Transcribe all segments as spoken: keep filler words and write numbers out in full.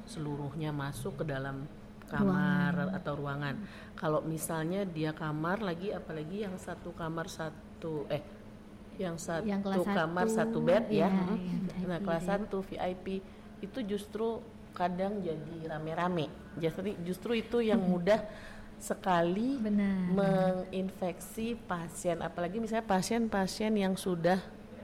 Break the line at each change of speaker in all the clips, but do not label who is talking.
seluruhnya masuk ke dalam kamar ruangan. atau ruangan. Kalau misalnya dia kamar lagi, apalagi yang satu kamar satu eh yang satu
yang
kamar
satu,
satu bed ya,
ya,
hmm. nah kelas satu V I P itu justru kadang jadi rame-rame. Justru justru itu yang mudah sekali
Benar.
menginfeksi pasien, apalagi misalnya pasien-pasien yang sudah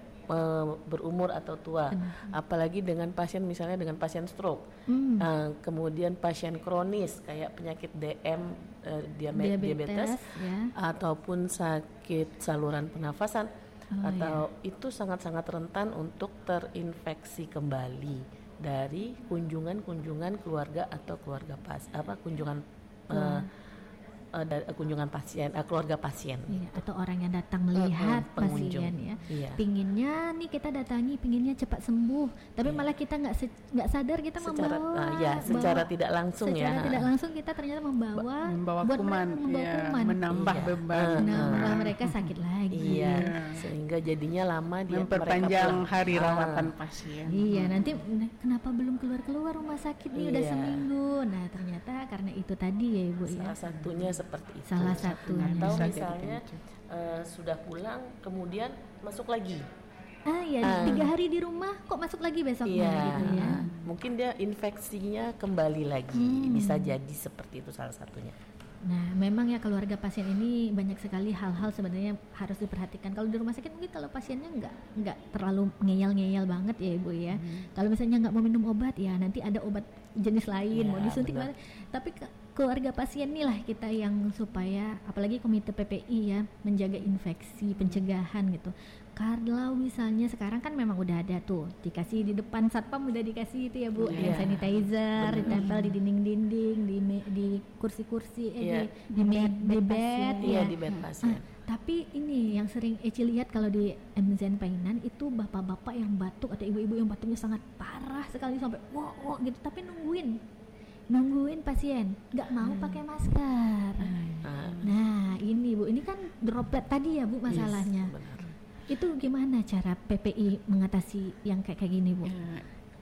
uh, berumur atau tua. Benar. Apalagi dengan pasien misalnya dengan pasien stroke, hmm. uh, kemudian pasien kronis kayak penyakit D M, uh, diabetes, diabetes ya. Ataupun sakit saluran pernafasan. Oh, atau iya. Itu sangat-sangat rentan untuk terinfeksi kembali dari kunjungan-kunjungan keluarga atau keluarga pas apa kunjungan hmm. uh, uh, da- kunjungan pasien uh, keluarga pasien
iya, atau orang yang datang melihat uh, uh, pasien ya. Iya. Pinginnya nih kita datangi, pinginnya cepat sembuh, tapi iya. malah kita nggak se- nggak sadar kita
secara,
membawa
uh, ya secara bawa, tidak langsung
secara
ya.
Secara tidak langsung kita ternyata membawa
membawa
buat
kuman,
membawa
ya,
kuman.
menambah
iya.
beban,
uh, menambah uh, mereka sakit lagi.
Iya. Sehingga jadinya lama dia
memperpanjang hari rawatan ah. pasien.
Iya, hmm. nanti kenapa belum keluar-keluar rumah sakit nih iya. udah seminggu. Nah, ternyata karena itu tadi ya Ibu
salah
ya.
Salah satunya seperti itu.
Salah satunya.
Atau misalnya uh, sudah pulang kemudian masuk lagi.
Ah ya, uh, tiga hari di rumah kok masuk lagi besoknya
iya,
gitu ya.
Mungkin dia infeksinya kembali lagi. Hmm. Bisa jadi seperti itu salah satunya.
Nah, memang ya keluarga pasien ini banyak sekali hal-hal sebenarnya harus diperhatikan. Kalau di rumah sakit mungkin kalau pasiennya nggak nggak terlalu ngeyel-ngeyel banget ya Ibu ya. Hmm. Kalau misalnya nggak mau minum obat ya nanti ada obat jenis lain ya, mau disuntik mana. Tapi ke, keluarga pasien inilah kita yang supaya apalagi komite P P I ya menjaga infeksi, pencegahan gitu. Kalau misalnya sekarang kan memang udah ada tuh dikasih di depan satpam udah dikasih itu ya Bu, yeah. hand sanitizer ditempel di dinding-dinding, di me, di kursi-kursi, eh, yeah. di, di, bed, di bed,
ya.
ya.
di bed pasien.
Ah, tapi ini yang sering Eci lihat kalau di M Z Painan itu bapak-bapak yang batuk atau ibu-ibu yang batuknya sangat parah sekali sampai wow, wow gitu, tapi nungguin nungguin pasien nggak mau hmm. pakai masker. Hmm. Nah ini Bu, ini kan droplet tadi ya Bu masalahnya. Yes, benar. Itu gimana cara P P I mengatasi yang kayak kayak gini Bu? Ya,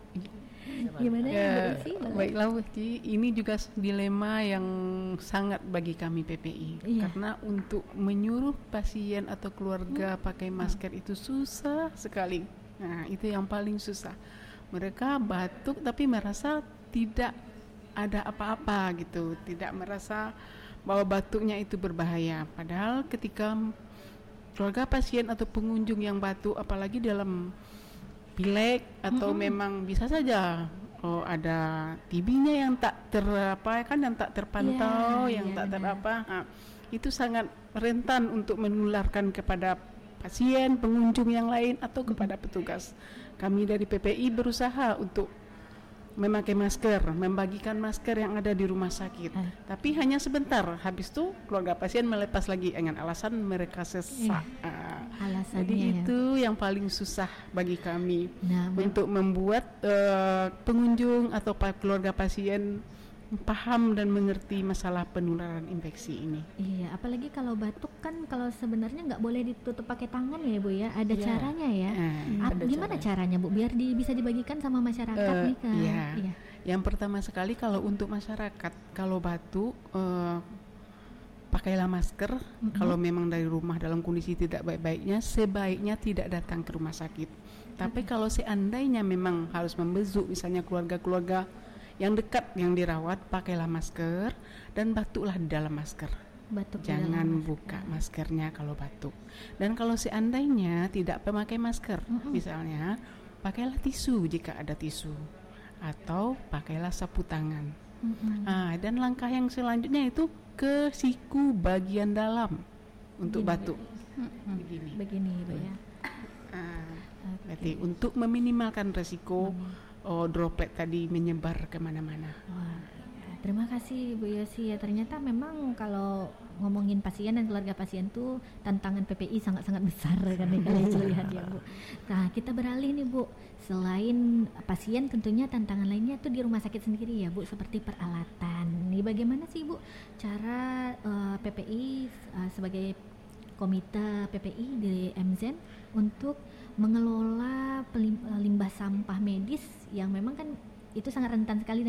gimana ya, ya Bu Isi?
Baiklah Bu Eci, ini juga dilema yang sangat bagi kami P P I iya. Karena untuk menyuruh pasien atau keluarga hmm. pakai masker hmm. itu susah sekali. Nah itu yang paling susah. Mereka batuk tapi merasa tidak ada apa-apa gitu, tidak merasa bahwa batuknya itu berbahaya. Padahal ketika keluarga pasien atau pengunjung yang batuk, apalagi dalam pilek atau mm-hmm. memang bisa saja oh ada T B-nya yang tak ter apa kan yang tak terpantau, yeah, yang yeah, tak terapa, nah, itu sangat rentan untuk menularkan kepada pasien, pengunjung yang lain atau kepada petugas. Kami dari P P I berusaha untuk memakai masker, membagikan masker yang ada di rumah sakit. Eh. Tapi hanya sebentar, habis itu keluarga pasien melepas lagi dengan alasan mereka sesak. Eh. Uh, jadi ya. Itu yang paling susah bagi kami nah, untuk mem- membuat uh, pengunjung atau keluarga pasien paham dan mengerti masalah penularan infeksi ini.
Iya, apalagi kalau batuk kan kalau sebenarnya nggak boleh ditutup pakai tangan ya Bu ya, ada ya. caranya ya. Eh, A- ada gimana caranya. caranya Bu biar di, bisa dibagikan sama masyarakat uh, nih kan?
Iya. iya. Yang pertama sekali kalau untuk masyarakat kalau batuk uh, pakailah masker. Mm-hmm. Kalau memang dari rumah dalam kondisi tidak baik-baiknya, sebaiknya tidak datang ke rumah sakit. Tapi mm-hmm. kalau seandainya memang harus membesuk misalnya keluarga-keluarga yang dekat yang dirawat, pakailah masker dan batuklah di dalam masker. Batuk Jangan dalam buka masker. maskernya kalau batuk. Dan kalau seandainya tidak memakai masker, mm-hmm. misalnya pakailah tisu jika ada tisu, atau pakailah sapu tangan. Mm-hmm. Ah, dan langkah yang selanjutnya itu ke siku bagian dalam untuk begini, batuk. Mm-hmm. Begini.
Begini, Bu ya.
Ah, okay. Berarti untuk meminimalkan resiko. Mm-hmm. Oh, droplet tadi menyebar kemana-mana.
Wah, ya. Terima kasih Bu Yosi ya. Ternyata memang kalau ngomongin pasien dan keluarga pasien tuh tantangan P P I sangat-sangat besar kan nih kalau lihat ya Bu. Nah kita beralih nih Bu. Selain pasien tentunya tantangan lainnya tuh di rumah sakit sendiri ya Bu, seperti peralatan. Nih bagaimana sih Bu cara uh, P P I uh, sebagai komite P P I di M Z untuk mengelola pelim- limbah sampah medis yang memang kan itu sangat rentan sekali